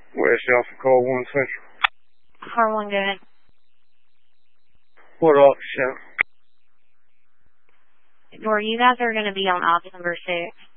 West Alpha Call 1 Central. Car 1, go ahead. What office, Sheriff? Or you guys are going to be on office number 6.